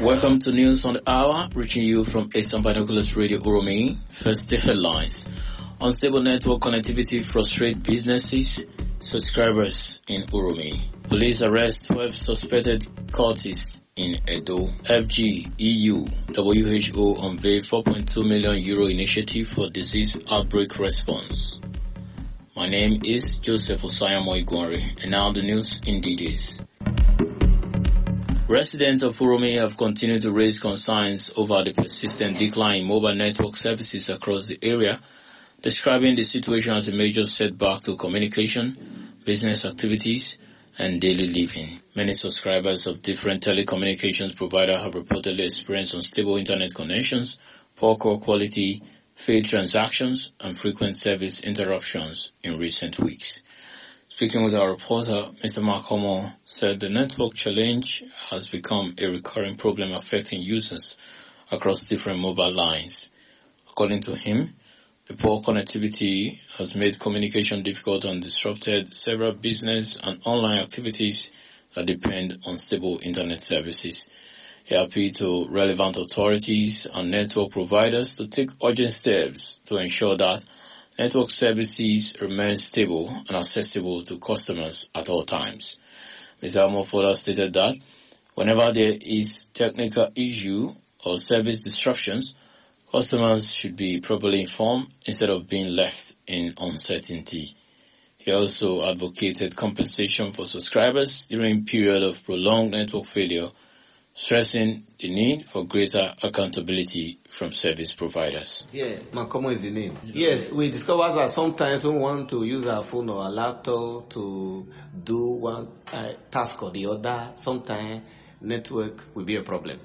Welcome to News on the Hour, reaching you from Eastern Binoculars Radio Uromi. First, the headlines. Unstable network connectivity frustrates businesses, subscribers in Uromi. Police arrest 12 suspected cultists in Edo. FG, EU, WHO unveil €4.2 million initiative for disease outbreak response. My name is Joseph Osayamo Igwari, and now the news in details. Residents of Uromi have continued to raise concerns over the persistent decline in mobile network services across the area, describing the situation as a major setback to communication, business activities, and daily living. Many subscribers of different telecommunications providers have reportedly experienced unstable internet connections, poor call quality, failed transactions, and frequent service interruptions in recent weeks. Speaking with our reporter, Mr. Makomo said the network challenge has become a recurring problem affecting users across different mobile lines. According to him, the poor connectivity has made communication difficult and disrupted several business and online activities that depend on stable internet services. He appealed to relevant authorities and network providers to take urgent steps to ensure that network services remain stable and accessible to customers at all times. Mr. Amo further stated that whenever there is technical issue or service disruptions, customers should be properly informed instead of being left in uncertainty. He also advocated compensation for subscribers during period of prolonged network failure, stressing the need for greater accountability from service providers. Yeah, Makomo is the name. Yes, we discover that sometimes we want to use our phone or our laptop to do one task or the other. Sometimes network will be a problem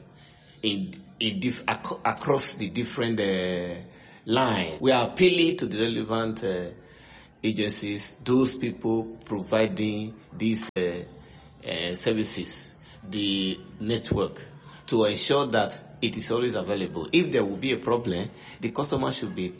across the different lines. We are appealing to the relevant agencies, those people providing these services, the network, to ensure that it is always available. If there will be a problem, the customer should be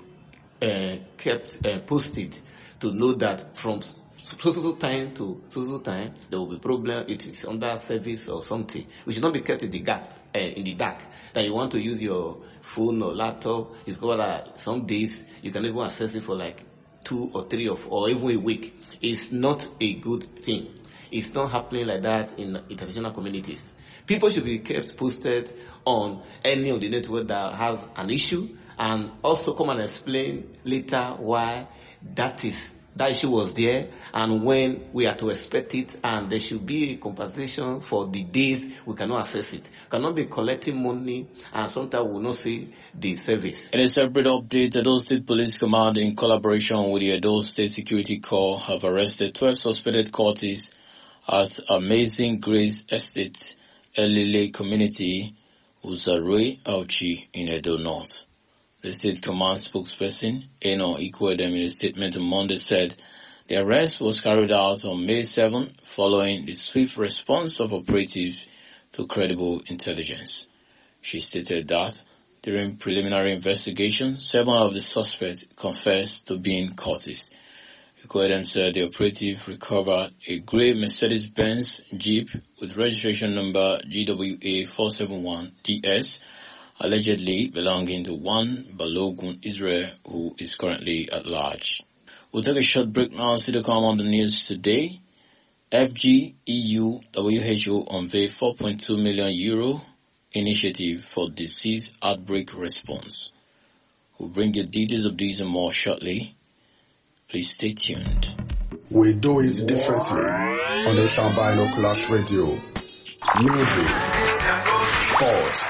kept posted to know that from so time to so time there will be problem. It is under service or something. We should not be kept in the dark. That you want to use your phone or laptop. It's got some days you can even access it for like 2 or 3 or even a week. It's not a good thing. It's not happening like that in international communities. People should be kept posted on any of the network that has an issue, and also come and explain later why that issue was there and when we are to expect it, and there should be a compensation for the days we cannot access it. We cannot be collecting money and sometimes we will not see the service. In a separate update, Edo State Police Command, in collaboration with the Edo State Security Corps, have arrested 12 suspected cultists at Amazing Grace Estate, Elile Community, Uzarue, Auchi, in Edo North. The State Command spokesperson, Eno Ikwedem, in a statement on Monday said the arrest was carried out on May 7 following the swift response of operatives to credible intelligence. She stated that during preliminary investigation, 7 of the suspects confessed to being cultists. Ikwedem said the operative recovered a grey Mercedes-Benz Jeep with registration number GWA 471DS, allegedly belonging to one Balogun Israel, who is currently at large. We'll take a short break now and see the come on the news today. FG, EU, WHO unveil €4.2 million initiative for disease outbreak response. We'll bring you details of these and more shortly. Please stay tuned. We do it differently on Eastern Binoculars Radio. Music, sports,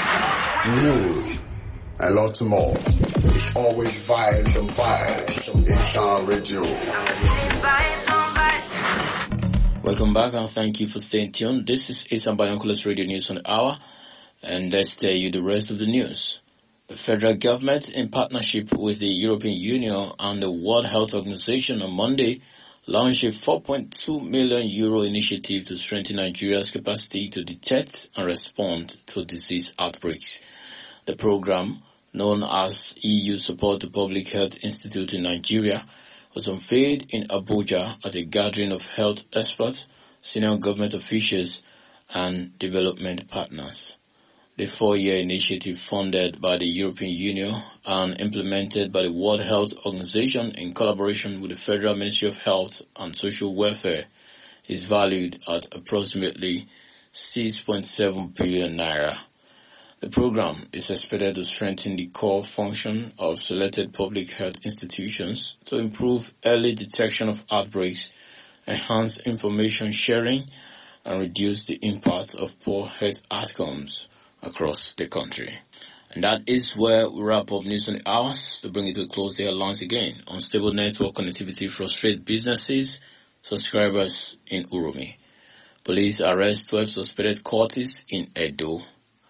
news, and lots more. It's always vibes and vibes. Eastern Radio. Welcome back and thank you for staying tuned. This is Eastern Binoculars Radio News on the Hour, and let's tell you the rest of the news. The federal government, in partnership with the European Union and the World Health Organization, on Monday launched a €4.2 million initiative to strengthen Nigeria's capacity to detect and respond to disease outbreaks. The program, known as EU Support to Public Health Institute in Nigeria, was unveiled in Abuja at a gathering of health experts, senior government officials, and development partners. the 4-year initiative funded by the European Union and implemented by the World Health Organization in collaboration with the Federal Ministry of Health and Social Welfare is valued at approximately 6.7 billion naira. The program is expected to strengthen the core function of selected public health institutions to improve early detection of outbreaks, enhance information sharing, and reduce the impact of poor health outcomes across the country. And that is where we wrap up News on the Hours. To bring it to a close, the headlines again. Unstable network connectivity frustrates businesses, subscribers in Uromi. Police arrest 12 suspected cultists in Edo.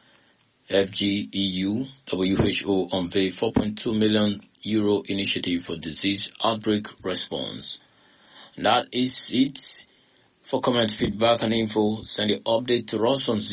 FGEU WHO unveiled €4.2 million initiative for disease outbreak response. And that is it. For comment, feedback, and info, send your update to us on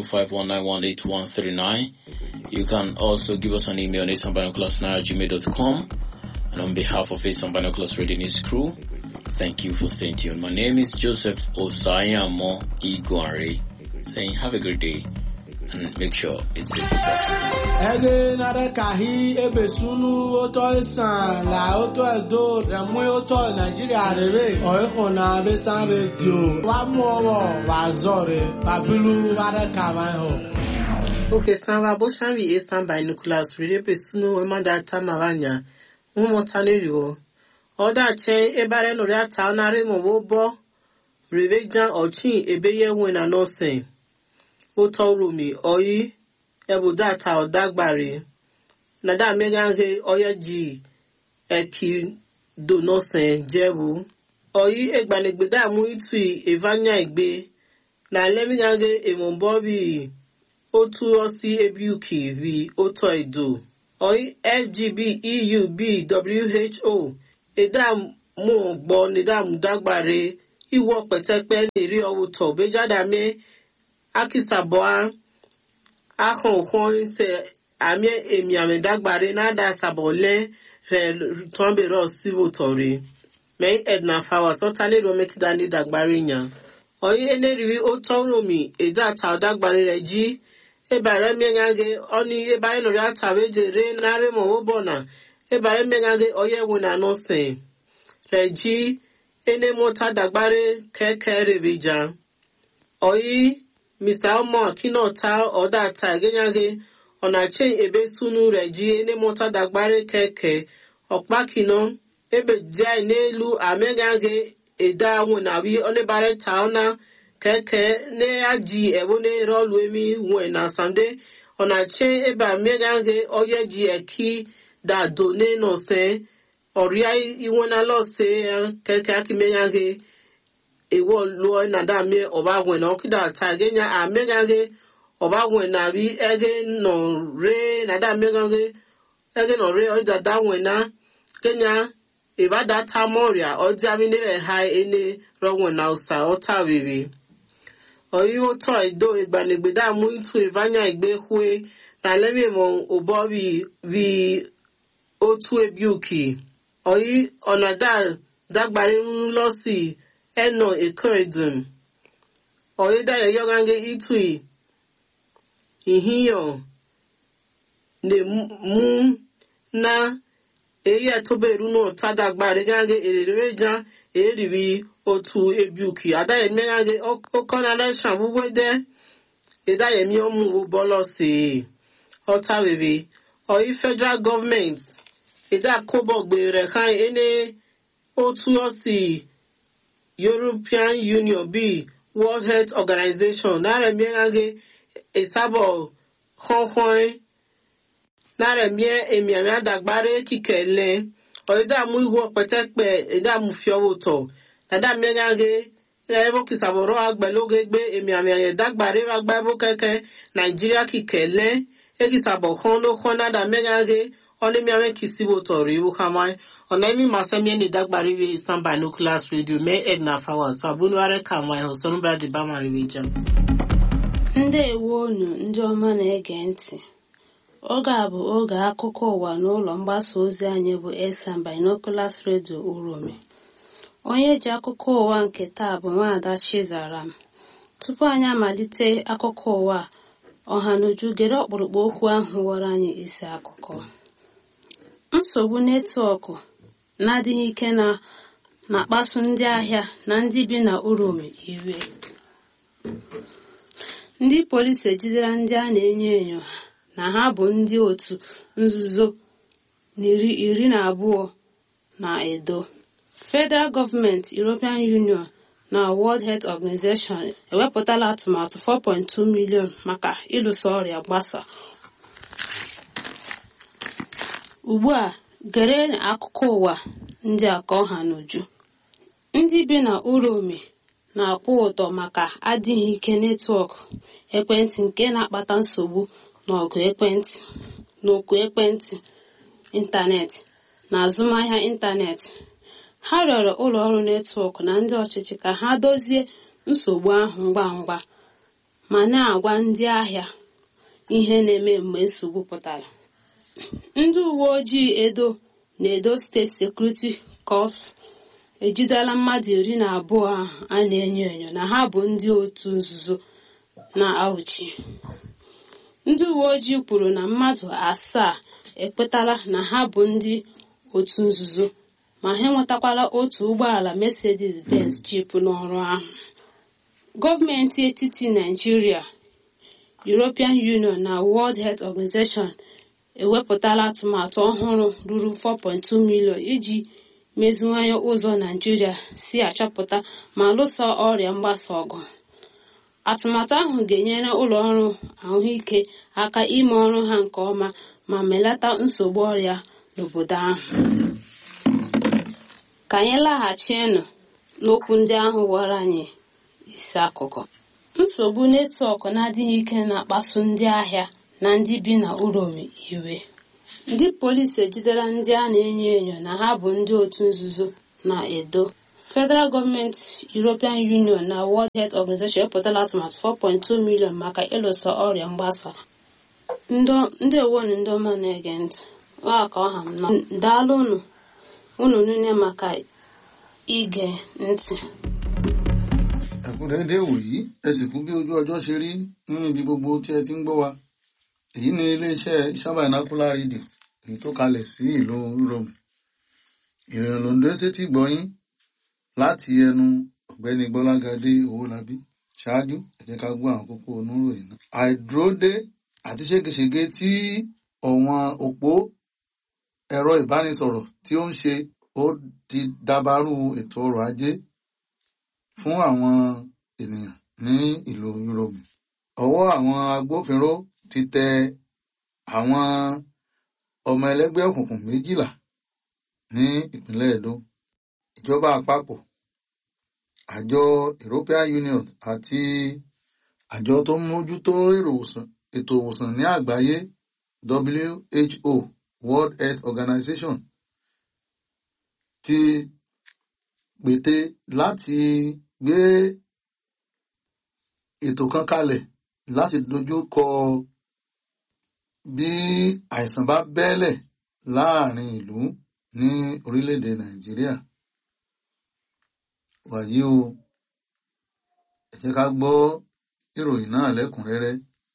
08051918139. You can also give us an email on asanbinoculars@gmail.com. And on behalf of Asan Binoculars Radio News crew, thank you for staying tuned. My name is Joseph Osayamo Igwari, saying have a great day and make sure it's safe. Again, other Kahi, Ebesunu, Oto Isan, La Oto Edo, Ramu Oto, Nigeria, Rebe, Oekona, Besan Radio, Wamo, Wazore, Babulu, Ada Kamaho. Okay, Samba Boshan, we Asan Binoculars, Rebe Besunu, Emanda Tamaranya, Umotanero. Oda Chain, Ebare Noria Taunare Mobo, Revejan or Chin, Ebeye Wina no same. Oto Rumi, Oyi. Ebu data o dagbari. Nada megange oya ji eki do no sen jebu. Oyi egbanegbeda mu itui evanya igbe. Na lemigange emombobi otu osi ebiuki vi oto edo. Oyi FGB EUB WHO eda mu gbo nida mu dagbare iwo petepe niri owuto bejada me akisaboa Ahon se amie emiame dagbare na da sabole re tombe ro sivotori. Me Edna Fawa totally ro make dani dagbare nya. Oyi eneriwi otoromi eda ta dagbare reji e bare mengange oni e bare no ata weje re na re mo bona e bare mengange oye wona no se. Reji ene mota dagbare keke revija. Oyi Mr. Omo Kino Ta Oda Ta Genyage Ona Chain Ebe Sunu Reji Ene Mota Dagbare Keke Okpa Kino Ebe Dia Nelu Amegage Eda Wunawi Onebare Taona Keke Ne Aji Ebone Rolwemi Wena Sande Ona Chain Ebe Amegage Oyeji Eki Da Done No Se Oriai Iwona Lo Se Keke Akimegage Ewo lo na da me oba gwen o kida tagenya amegage oba gwen na bi ege no re na da megage ege no re o da gwen na kenya e ba da tamoria o di ami ne ha ene ro gwen na usa o ta bibi o yi o to ido igbanegbe da mu itu evanya igbe hwe na lemi mo obo bi otu ebiuki o yi ona da dagbare nlo si eno ekedum oyeda yogange itui ihiyo ne mu na eya toberu no tadagbare gange erereja eribi otu ebiuki ada emegange okona na shambuwede eda yemi omu bolosi ota bebe oyi federal government eda kobogbe re kan ene otu osi European Union B World Health Organization nare mienge esabo khonkhon nare mie emiamia dagbare kikele oida mu iwo petepe eda mu fiowoto nada mienge levo kisaboro agbeloge gbe emiamia dagbare agbabo keke Nigeria kikele ekisabo khono khonada mienge Only me kisibo tori ukama onemi masemi ni dagbari we Asan Binoculars Radio me Edna Fawa so abunware kama ho so nba de ba mari we jam Ndewo nu ndị ọma na-ege ntị. Oge a bụ oge akụkọ ụwa n'ụlọ mgbasa ozi anyị bụ Asan Binoculars Radio Uromi. Onye ji akụkọ ụwa nke taa bụ Nwaada Chizaram. Tupu anyị amalite akụkọ ụwa, ọhanuju gere ọkpụrụkpụ okwu ahụ ghọrọ anyị isi akụkọ. Nsogbu netwọkụ na-adịghị ike na-akpasu ndị ahịa na ndị bi na Uromi iwe. Ndị polisi ejidela ndị a na-enyo enyo na ha bụ ndị otu nzuzo iri na abụọ na Edo. Federal Government, European Union na World Health Organization ewepụtala atụmatụ 4.2 million maka ịlụso ọrịa gbasa. Ugbu a gere akụkọ ụwa ndị a ka ọha n'uju. Ndị bi na Uromi na-akwụ ụtọ maka adịghị ike netwọk ekwentị nke na-akpata nsogbu n'ọgụ ekwentị ịntanetị na azụmahịa ịntanetị. Ha rịọrọ ụlọ ọrụ netwọk na ndị ọchịchị ka ha dozie nsogbu ahụ ngwa ngwa ma na-agwa ndị ahịa ihe na-eme mgbe nsogbu pụtara. Ndị uwe ojii Edo na Edo State Security Corps ejidela mmadụ 12 ahụ a na-enyo enyo na ha bụ ndị otu nzuzo na Auchi. Ndị uwe ojii kwuru na mmadụ 7 ekwetala na ha bụ ndị otu nzuzo ma ha enwetakwala otu ụgbọala Mercedes-Benz Jeep n'ọrụ ahụ. Gọọmenti etiti Nigeria, European Union na World Health Organization ewepụtala atụmatụ ọhụrụ ruru 4.2 million iji meziwanye ụzọ Nigeria si achọpụta ma lụso ọrịa mgbasa ọgụ. Atụmatụ ahụ ga-enyere ụlọ ọrụ ahụike aka ime ọrụ ha nke ọma ma melata nsogbu ọrịa n'obodo ahụ. Ka anyị laghachienụ n'okwu ndị ahụ ghọrọ anyị isi akụkọ. Nsogbu netwọk na-adịghị ike na-akpasu ndị ahịa na ndị bi na Uromi iwe. Ndị polisi ejidela ndị a na-enyo enyo na ha bụ ndị otu nzuzo na Edo. Federal Government, European Union na World Health Organization epụtala atụmatụ 4.2 million maka ịlụso ọrịa mgbasa. Ndị ewonu ndị ọma na-ege ntị, ọ ka ọha m na daalụ unu niile maka ige ntị. Ẹ̀kúnrẹ́dẹ́ wòyí ẹ sì kú bí ojú ọjọ́ ṣe rí nínú ibi gbogbo tí ẹ ti ń gbọ́ wa. Èyí ni iléeṣẹ́ Isan Binocular Radio èyí tó kalẹ̀ sí ìlú Uromi. Ìròyìn ló ń dé sétí gbọ́yìn láti ẹnu ọ̀gbẹ́ni Gbọ́lágadé Owólabí. Ṣáájú ẹ jẹ́ ká gbọ́ àwọn kókó oníròyìn náà. Àìdúródé àti ségesège tí ọ̀wọ́n òpó ẹ̀rọ ìbánisọ̀rọ̀ tí ó ń ṣe ó ti dàbàrú ètò ọrọ̀ ajé fún àwọn ènìyàn ní ìlú Uromi. Ọwọ́ àwọn agbófinró ti tẹ àwọn ọmọ ẹlẹ́gbẹ́ òkùnkùn 12 ní ìpínlẹ̀ Edo. Ìjọba àpapọ̀, àjọ European Union àti àjọ tó ń mójútó ètò ìwòsàn ní àgbáyé WHO, World Health Organization, ti gbète láti gbé ètò kan kalẹ̀ láti dojú kọ bí àìsàn bá bẹ́lẹ̀ láàrin ìlú ní orílẹ̀-èdè Nàìjíríà. Wàyí o, ẹ jẹ́ ká gbọ́ ìròyìn náà lẹ́kùnrẹ́rẹ́.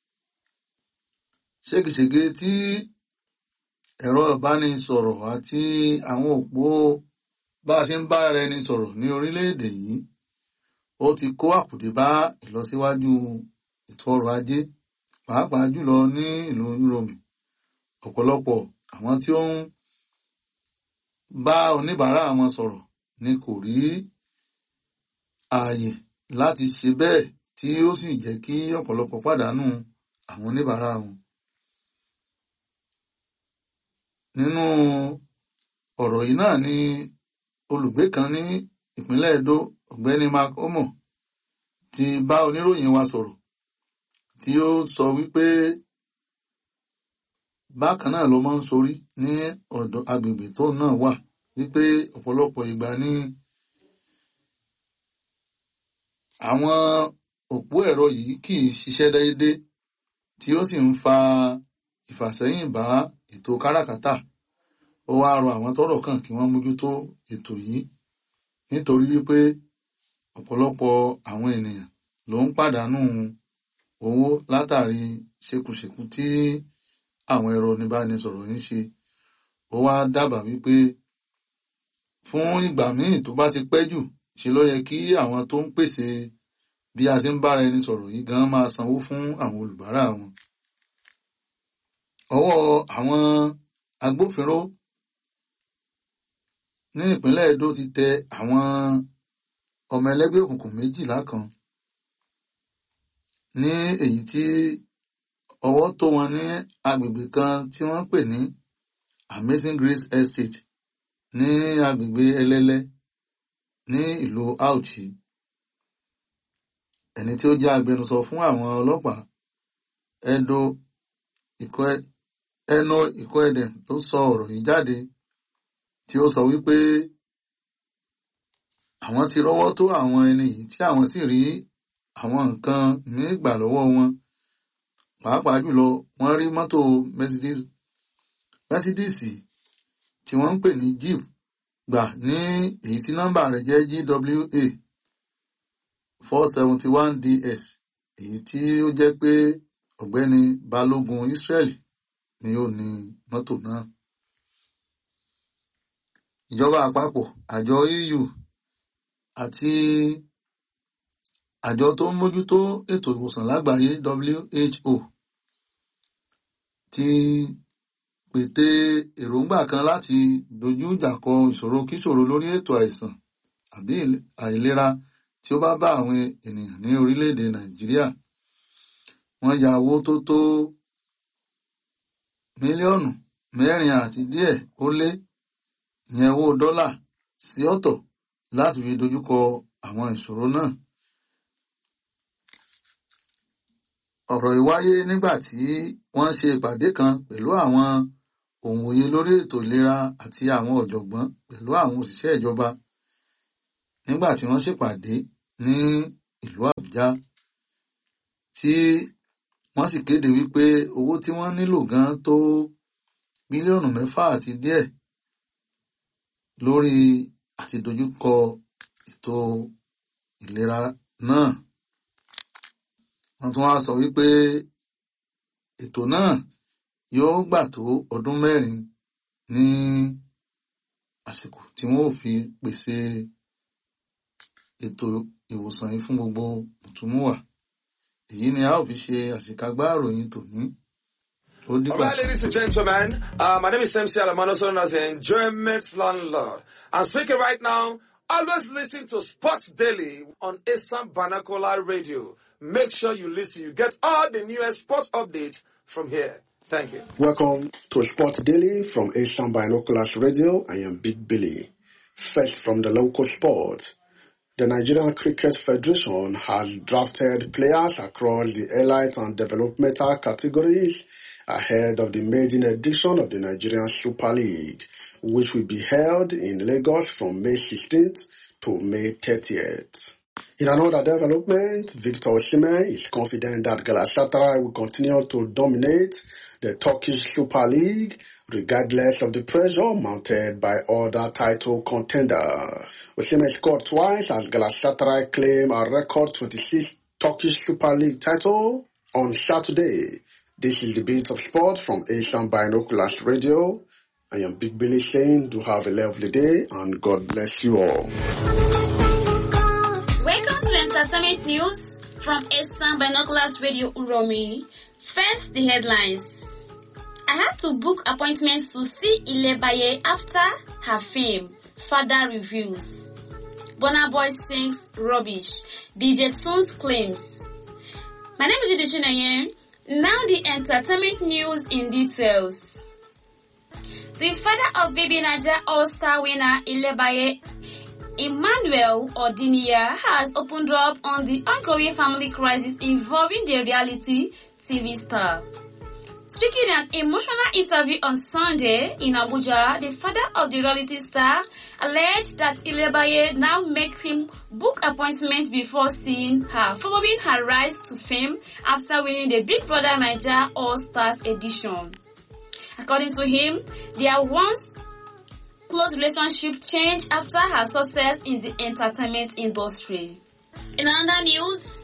Ségesège tí ẹ̀rọ ìbánisọ̀rọ̀ àti àwọn òpó bá a ṣe ń bá ara ẹni sọ̀rọ̀ ní orílẹ̀-èdè yìí ó ti kó àkùdé bá ìlọsíwájú ètò ọrọ̀ ajé, pàápàá jùlọ ní ìlú Uromi. Ọ̀pọ̀lọpọ̀ àwọn tí ó ń bá oníbàárà wọn sọ̀rọ̀ ni kò rí ààyè láti ṣe bẹ́ẹ̀, tí ó sì jẹ́ kí ọ̀pọ̀lọpọ̀ pàdánù àwọn oníbàárà wọn. Nínú ọ̀rọ̀ yìí náà ni olùgbé kan ní ìpínlẹ̀ Edo, ọ̀gbẹ́ni Mark Omo, ti bá oníròyìn wa sọ̀rọ̀, tí ó sọ wípé bákan náà ló máa ń sorí ní ọ̀dọ̀ agbègbè tó náà wà, wípé ọ̀pọ̀lọpọ̀ ìgbà ní àwọn òpó ẹ̀rọ yìí kì í ṣiṣẹ́ déédé, tí ó sì ń fa ìfàsẹ́yìn bá ètò káràkátà. Ó wá rọ àwọn tọ́rọ̀ kàn kí wọ́n mójútó ètò yìí, nítorí wípé ọ̀pọ̀lọpọ̀ àwọn ènìyàn ló ń pàdánù owó látàrí ṣekúṣekú tí àwọn ẹ̀rọ oníbánisọ̀rọ̀ ń ṣe. Ó wá dábàá wípé fún ìgbà míì tó bá ti pẹ́ jù ṣe ló yẹ kí àwọn tó ń pèsè bí a ṣe ń bára ẹni sọ̀rọ̀ yìí gan máa sanwó fún àwọn olùbárà wọn. Ọwọ́ àwọn agbófinró ní ìpínlẹ̀ Edo ti tẹ àwọn ọmọ ẹlẹ́gbẹ́ òkùnkùn 12 kan ní èyí tí ọwọ́ tó wọn ní agbègbè kan tí wọ́n pè ní Amazing Grace Estate ní agbègbè Ẹlẹ́lẹ́ ní ìlú Auchi. Ẹni tí ó jẹ́ agbẹnusọ fún àwọn ọlọ́pàá Eno Ikoedem ló sọ ọ̀rọ̀ yìí jáde, tí ó sọ wípé àwọn ti rọ́wọ́ tó àwọn ẹni yìí tí àwọn sì rí àwọn nǹkan ní ìgbà lọ́wọ́ wọn. Pàápàá jùlọ wọ́n rí mọ́tò Mercedes tí wọ́n ń pè ní Jeep gbà ní èyí tí nọ́mbà rẹ̀ jẹ́ GWA 471DS, èyí tí ó jẹ́ pé ọ̀gbẹ́ni Balógun Israel ni ó ní mọ́tò náà. Ìjọba àpapọ̀, àjọ EU àti àjọ tó ń mójútó ètò ìwòsàn lágbàáyé WHO ti pète èròǹgbà kan láti dojú ìjà kọ ìṣòro kíṣòro lórí ètò àìsàn àbí àìlera tí ó bá bá àwọn ènìyàn ní orílẹ̀-èdè Nàìjíríà. Wọ́n ya owó tó tó mílíọ̀nù 4 àti díẹ̀ ó lé ìyẹn owó dọ́là sí ọ̀tọ̀ láti fi dojúkọ àwọn ìṣòro náà. Ọ̀rọ̀ yìí wáyé nígbà tí wọ́n ṣe ìpàdé kan pẹ̀lú àwọn òǹwòye lórí ètò ìlera àti àwọn ọ̀jọ̀gbọ́n pẹ̀lú àwọn òṣìṣẹ́ ìjọba nígbà tí wọ́n ṣèpàdé ní ìlú Àbújá, tí wọ́n sì kéde wípé owó tí wọ́n nílò gan tó bílíọ̀nù 6 àti díẹ̀ lórí àti dojúkọ ètò ìlera náà. Wọ́n tún wá sọ wípé ètò náà yóò gbà tó ọdún 4 ní àsìkò tí wọ́n ò fi pèsè ètò ìwòsàn yìí fún gbogbo mùtúmùwà. Èyí ni a ó fi ṣe àṣekágbá ìròyìn tòní. All right, ladies and gentlemen, my name is MC Alamano, known as the Enjoyment Landlord. I'm speaking right now. Always listen to Sports Daily on Assam Binocular Radio. Make sure you listen. You get all the newest sports updates from here. Thank you. Welcome to Sports Daily from Assam Binoculars Radio. I am Big Billy. First from the local sport. The Nigerian Cricket Federation has drafted players across the elite and developmental categories ahead of the maiden edition of the Nigerian Super League, which will be held in Lagos from May 16th to May 30th. In another development, Victor Osimhen is confident that Galatasaray will continue to dominate the Turkish Super League regardless of the pressure mounted by other title contenders. Osimhen scored twice as Galatasaray claimed a record 26 Turkish Super League title on Saturday. This is the Beat of Sport from Asian Binoculars Radio. I am Big Billy saying do have a lovely day and God bless you all. Welcome to Entertainment News from Asian Binoculars Radio Uromi. First, the headlines. I had to book appointments to see Ilebaye after her film. Father reviews. Burna Boy sings rubbish. DJ Tunes claims. My name is Jide Chinayen. Now the entertainment news in details. The father of Baby Naija All-Star winner Ilebaye, Emmanuel Odinia, has opened up on the ongoing family crisis involving the reality TV star. Speaking in an emotional interview on Sunday in Abuja, the father of the reality star alleged that Ilebaye now makes him book appointments before seeing her, following her rise to fame after winning the Big Brother Naija All-Stars edition. According to him, their once close relationship changed after her success in the entertainment industry. In other news,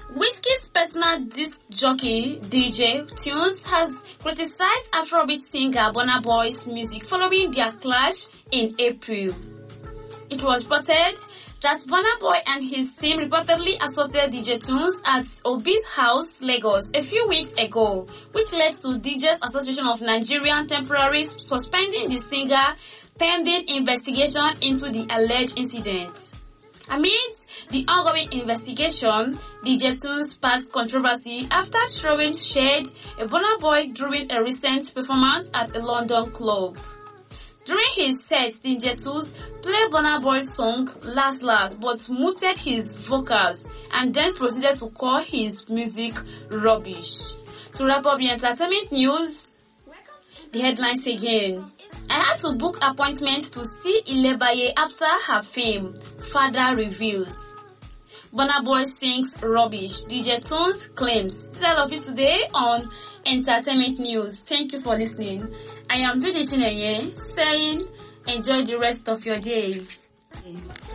Wizkid's personal disc jockey, DJ Tunes, has criticized Afrobeat singer Burna Boy's music following their clash in April. It was reported that Burna Boy and his team reportedly assaulted DJ Tunes at Obi's House, Lagos, a few weeks ago, which led to DJs Association of Nigerian temporarily suspending the singer pending investigation into the alleged incident. Amid the ongoing investigation, DJ Tunes sparked controversy after throwing shade at Burna Boy during a recent performance at a London club. During his set, DJ Tunes played Burna Boy's song Last Last but muted his vocals and then proceeded to call his music rubbish. To wrap up the entertainment news, the headlines again. I had to book appointments to see Ilebaye after her fame, father reveals. Burna Boy sings rubbish, DJ Tunes claims. That's all of it today on Entertainment News. Thank you for listening. I am Judy Chinenye saying enjoy the rest of your day.